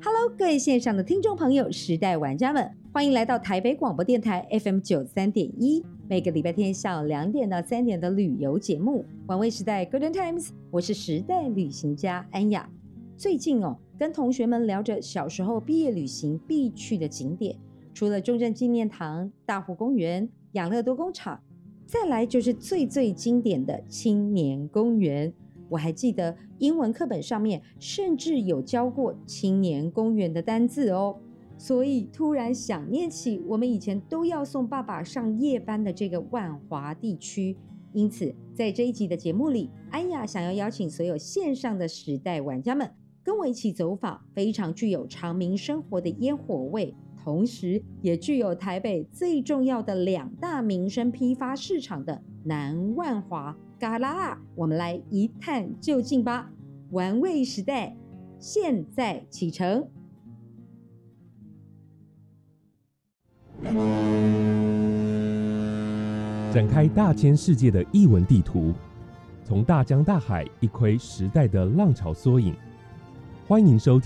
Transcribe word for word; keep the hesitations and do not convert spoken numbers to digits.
Hello， 各位线上的听众朋友、时代玩家们，欢迎来到台北广播电台 F M 九十三点一，每个礼拜天下午两点到三点的旅游节目《玩味时代 Golden Times》，我是时代旅行家安雅。最近哦，跟同学们聊着小时候毕业旅行必去的景点，除了中正纪念堂、大湖公园、养乐多工厂，再来就是最最经典的青年公园。我还记得英文课本上面甚至有教过青年公园的单字哦，所以突然想念起我们以前都要送爸爸上夜班的这个万华地区。因此在这一集的节目里，安雅想要邀请所有线上的时代玩家们跟我一起走访非常具有常民生活的烟火味，同时也具有台北最重要的两大民生批发市场的南万华嘎啦，我们来一探究竟吧！玩味时代现在启程。 展开大千世界的艺文地图，从大江大海一窥时代的浪潮缩影。欢迎收听